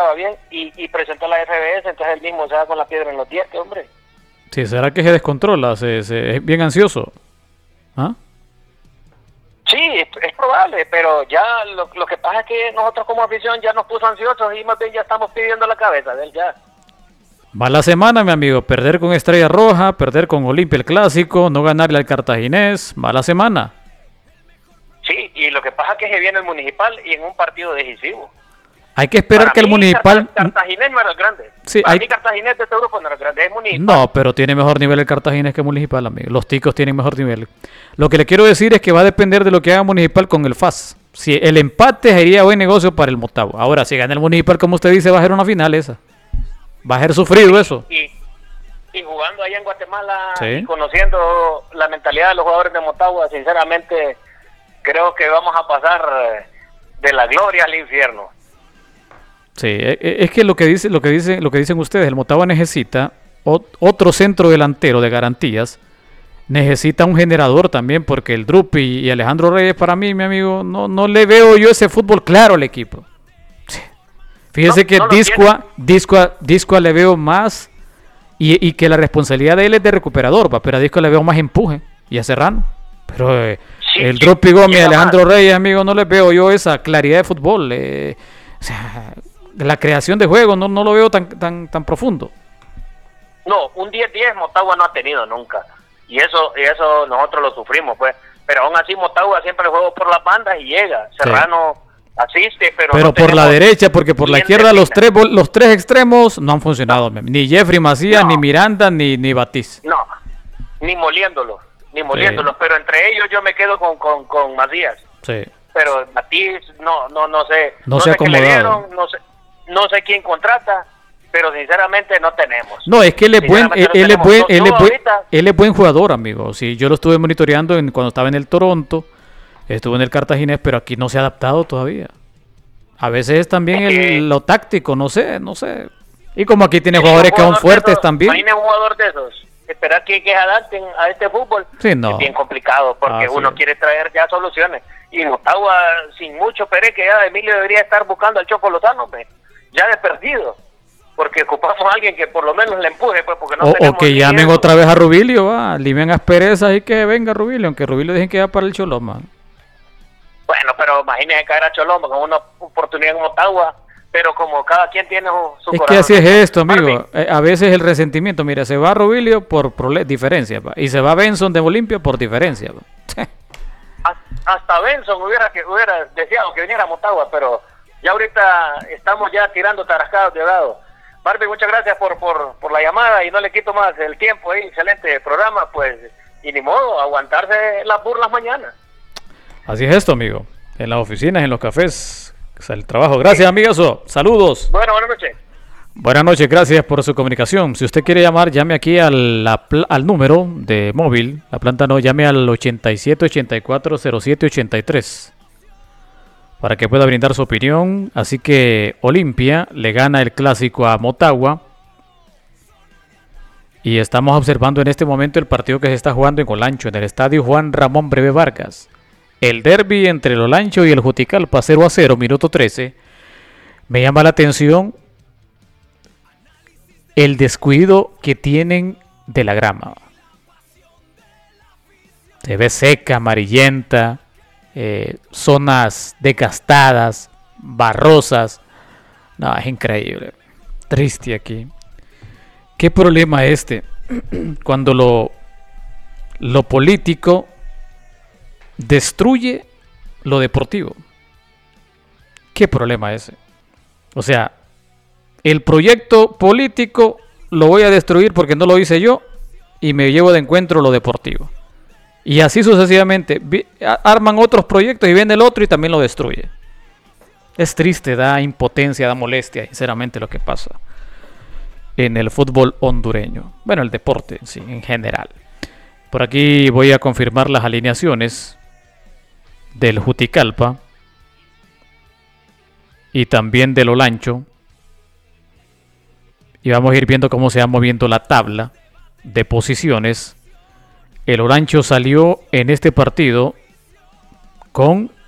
estaba bien y presentó la FBS, entonces él mismo se da con la piedra en los dientes, hombre. Sí, ¿será que se descontrola? Es bien ansioso. ¿Ah? Sí, es probable, pero ya lo que pasa es que nosotros como afición ya nos puso ansiosos y más bien ya estamos pidiendo la cabeza de él ya. Mala semana, mi amigo. Perder con Estrella Roja, perder con Olimpia el Clásico, no ganarle al Cartaginés. Mala semana. Sí, y lo que pasa es que se viene el Municipal y en un partido decisivo. Hay que esperar Para que el mí, Municipal... Cartaginés no era el grande. Sí, Para mí Cartaginés de este grupo no era el grande, es Municipal. No, pero tiene mejor nivel el Cartaginés que Municipal, amigo. Los ticos tienen mejor nivel. Lo que le quiero decir es que va a depender de lo que haga Municipal con el FAS. Si el empate sería buen negocio para el Motagua. Ahora, si gana el Municipal, como usted dice, va a ser una final esa. Va a ser sufrido eso. Y jugando allá en Guatemala, Sí. y conociendo la mentalidad de los jugadores de Motagua, sinceramente creo que vamos a pasar de la gloria al infierno. Sí, es que lo que dicen ustedes, el Motagua necesita otro centro delantero de garantías. Necesita un generador también, porque el Drupi y Alejandro Reyes, para mí, mi amigo, no le veo yo ese fútbol claro al equipo. Sí. Fíjese que Discoa le veo más y que la responsabilidad de él es de recuperador, pero a Discoa le veo más empuje y a Serrano. Pero el Drupi Gómez y Alejandro Reyes, amigo, no les veo yo esa claridad de fútbol. O sea, la creación de juego no lo veo tan profundo. No, un 10-10 Motagua no ha tenido nunca. Y eso nosotros lo sufrimos, pues. Pero aún así Motagua siempre juega por las bandas y llega. Serrano asiste, pero no por la derecha, porque por la izquierda los defina. tres extremos no han funcionado. No. Ni Jeffrey Macías, ni Miranda, ni Batiz. No, ni moliéndolos. Pero entre ellos yo me quedo con Macías. Sí. Pero Batiz, no sé. No se ha sé qué le acomodado. dieron, no sé quién contrata, pero sinceramente no tenemos. No, es que él es Ahorita, buen jugador, amigo. Sí, yo lo estuve monitoreando cuando estaba en el Toronto, estuvo en el Cartaginés, pero aquí no se ha adaptado todavía. A veces es también lo táctico, no sé. Y como aquí tiene jugadores que son fuertes también. Imagina un jugador de esos. Esperar que se adapten a este fútbol Sí, no. es bien complicado, porque uno quiere traer ya soluciones. Y Motagua, sin mucho Pérez, que ya Emilio debería estar buscando al Choco Lozano, ya de perdido. Porque ocupamos a alguien que por lo menos le empuje, pues, porque no tenemos o que llamen eso. otra vez a Rubilio, limen asperezas y que venga Rubilio, aunque Rubilio dejen que va para el Choloma. Bueno, pero imagínense caer a Choloma con una oportunidad en Motagua, pero como cada quien tiene su Es corazón. que así es esto, amigo. Marvin, A veces el resentimiento, mira, se va Rubilio por diferencia, y se va Benson de Olimpia por diferencia. hasta Benson hubiera deseado que viniera a Motagua, pero ya ahorita estamos ya tirando tarascados de lado. Barbie, muchas gracias por la llamada y no le quito más el tiempo. Excelente programa, pues, y ni modo, aguantarse las burlas mañana. Así es esto, amigo. En las oficinas, en los cafés, el trabajo. Gracias, amigazo. Saludos. Bueno, buenas noches. Buenas noches, gracias por su comunicación. Si usted quiere llamar, llame aquí al número de móvil. La planta no, llame al 87840783 para que pueda brindar su opinión. Así que Olimpia le gana el clásico a Motagua. Y estamos observando en este momento el partido que se está jugando en Olancho, en el estadio Juan Ramón Breve Vargas. El derbi entre el Olancho y el Juticalpa, 0-0, minuto 13. Me llama la atención el descuido que tienen de la grama. Se ve seca, amarillenta, zonas desgastadas, barrosas. No, es increíble. Triste aquí. ¿Qué problema este? Cuando lo político destruye lo deportivo. ¿Qué problema ese? O sea, el proyecto político lo voy a destruir porque no lo hice yo y me llevo de encuentro lo deportivo. Y así sucesivamente. Arman otros proyectos y viene el otro y también lo destruye. Es triste, da impotencia, da molestia, sinceramente, lo que pasa en el fútbol hondureño. Bueno, el deporte, sí, en general. Por aquí voy a confirmar las alineaciones del Juticalpa y también del Olancho. Y vamos a ir viendo cómo se va moviendo la tabla de posiciones. El Olancho salió en este partido con